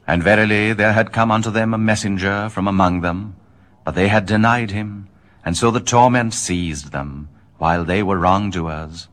And verily there had come unto them a messenger from among them, but they had denied him, and so the torment seized them, while they were wrongdoers.